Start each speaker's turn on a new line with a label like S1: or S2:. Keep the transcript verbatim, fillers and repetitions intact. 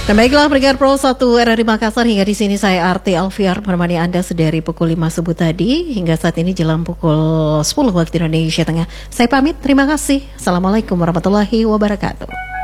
S1: Dan baiklah pendengar Pro satu R R I Makassar, hingga di sini saya Arti Alfiar menemani Anda sedari pukul lima subuh tadi hingga saat ini jelang pukul sepuluh waktu Indonesia Tengah. Saya pamit, terima kasih. Assalamualaikum warahmatullahi wabarakatuh.